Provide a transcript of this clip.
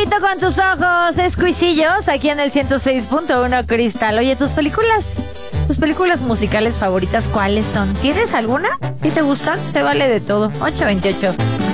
Bonito con tus ojos, es Cuisillos, aquí en el 106.1 Cristal. Oye, tus películas musicales favoritas, ¿cuáles son? ¿Tienes alguna? ¿Sí te gustan? Te vale de todo. 828